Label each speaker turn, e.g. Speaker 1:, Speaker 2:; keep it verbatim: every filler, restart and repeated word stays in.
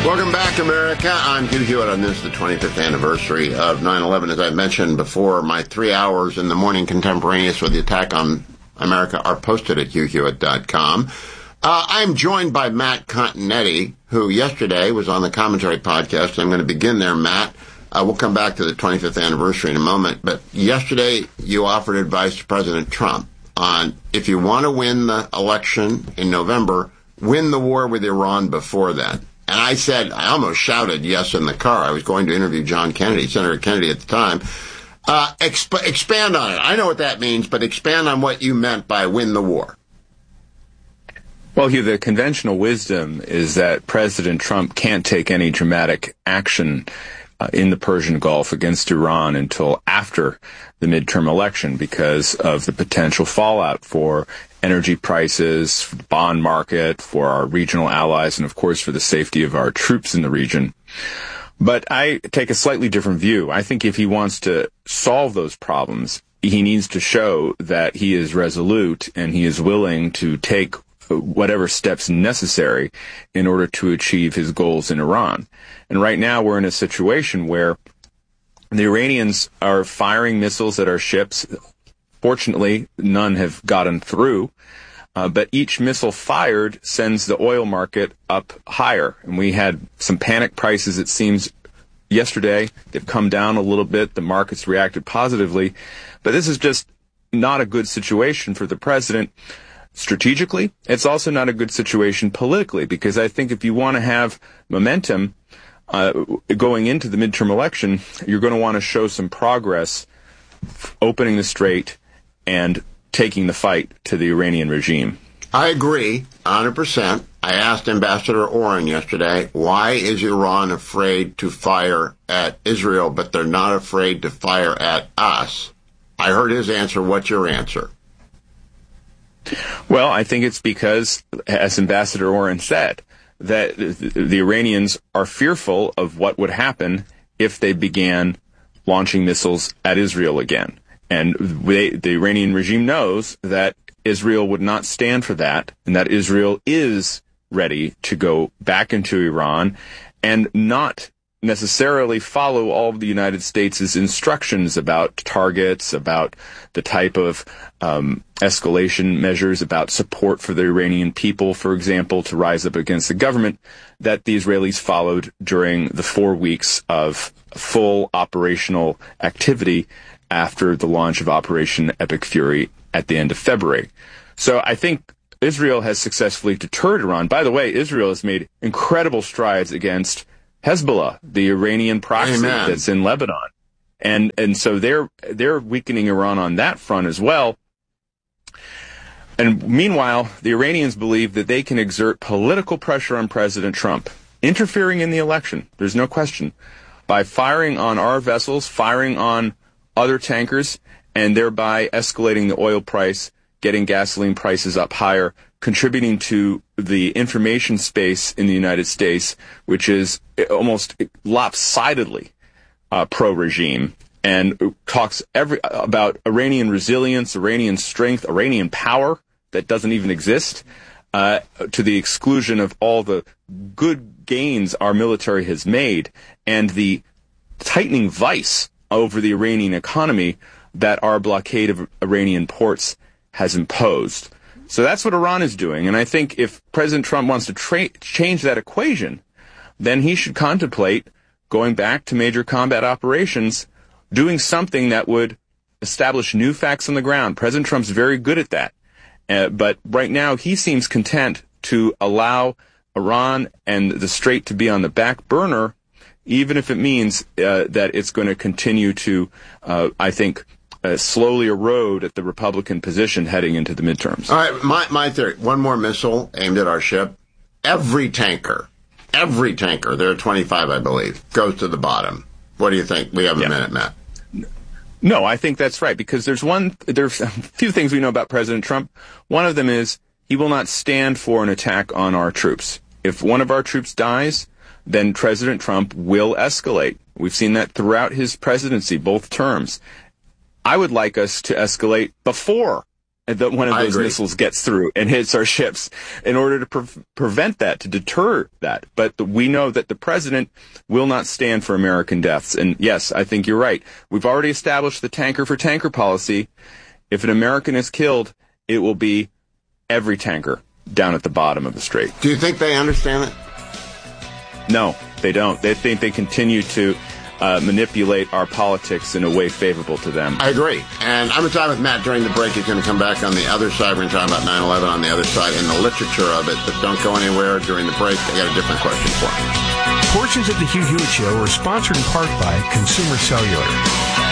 Speaker 1: Welcome back, America. I'm Hugh Hewitt on this, the twenty-fifth anniversary of nine eleven. As I mentioned before, my three hours in the morning contemporaneous with the attack on America are posted at hugh hewitt dot com. Uh, I'm joined by Matt Continetti, who yesterday was on the Commentary podcast. I'm going to begin there, Matt. Uh, we'll come back to the twenty-fifth anniversary in a moment. But yesterday, you offered advice to President Trump on if you want to win the election in November, win the war with Iran before then. And I said, I almost shouted yes in the car. I was going to interview John Kennedy, Senator Kennedy at the time. Uh, exp- expand on it. I know what that means, but expand on what you meant by win the war.
Speaker 2: Well, Hugh, the conventional wisdom is that President Trump can't take any dramatic action uh, in the Persian Gulf against Iran until after the midterm election because of the potential fallout for energy prices, for the bond market, for our regional allies, and of course for the safety of our troops in the region. But I take a slightly different view. I think if he wants to solve those problems, he needs to show that he is resolute and he is willing to take whatever steps necessary in order to achieve his goals in Iran. And right now we're in a situation where the Iranians are firing missiles at our ships. Fortunately, none have gotten through, uh, but each missile fired sends the oil market up higher. And we had some panic prices, it seems, yesterday. They've come down a little bit. The markets reacted positively. But this is just not a good situation for the president strategically. It's also not a good situation politically, because I think if you want to have momentum uh, going into the midterm election, you're going to want to show some progress opening the strait and taking the fight to the Iranian regime.
Speaker 1: I agree, one hundred percent. I asked Ambassador Oren yesterday, why is Iran afraid to fire at Israel, but they're not afraid to fire at us? I heard his answer. What's your answer?
Speaker 2: Well, I think it's because, as Ambassador Oren said, that the Iranians are fearful of what would happen if they began launching missiles at Israel again. And they, the Iranian regime knows that Israel would not stand for that, and that Israel is ready to go back into Iran and not necessarily follow all of the United States' instructions about targets, about the type of um, escalation measures, about support for the Iranian people, for example, to rise up against the government, that the Israelis followed during the four weeks of full operational activity after the launch of Operation Epic Fury at the end of February. So I think Israel has successfully deterred Iran. By the way, Israel has made incredible strides against Hezbollah, the Iranian proxy
Speaker 1: Amen.
Speaker 2: That's in Lebanon. And and so they're they're weakening Iran on that front as well. And meanwhile, the Iranians believe that they can exert political pressure on President Trump, interfering in the election, there's no question, by firing on our vessels, firing on other tankers, and thereby escalating the oil price, getting gasoline prices up higher, contributing to the information space in the United States, which is almost lopsidedly uh, pro-regime, and talks every about Iranian resilience, Iranian strength, Iranian power that doesn't even exist, uh, to the exclusion of all the good gains our military has made and the tightening vice over the Iranian economy that our blockade of Iranian ports has imposed. So that's what Iran is doing. And I think if President Trump wants to tra- change that equation, then he should contemplate going back to major combat operations, doing something that would establish new facts on the ground. President Trump's very good at that. Uh, but right now he seems content to allow Iran and the strait to be on the back burner, even if it means uh, that it's going to continue to, uh, I think, uh, slowly erode at the Republican position heading into the midterms.
Speaker 1: All right, my, my theory, one more missile aimed at our ship. Every tanker, every tanker, there are twenty-five, I believe, goes to the bottom. What do you think? We have a
Speaker 2: yeah.
Speaker 1: minute, Matt.
Speaker 2: No, I think that's right, because there's one, there's a few things we know about President Trump. One of them is he will not stand for an attack on our troops. If one of our troops dies, then President Trump will escalate. We've seen that throughout his presidency, both terms. I would like us to escalate before that one of those missiles gets through and hits our ships in order to pre- prevent that, to deter that. But the, we know that the president will not stand for American deaths. And yes, I think you're right. We've already established the tanker for tanker policy. If an American is killed, it will be every tanker down at the bottom of the strait.
Speaker 1: Do you think they understand it?
Speaker 2: No, they don't. They think they continue to Uh, manipulate our politics in a way favorable to them.
Speaker 1: I agree. And I'm going to talk with Matt during the break. He's going to come back on the other side. We're going to talk about nine eleven on the other side and the literature of it. But don't go anywhere during the break. I got a different question for him.
Speaker 3: Portions of the Hugh Hewitt Show are sponsored in part by Consumer Cellular.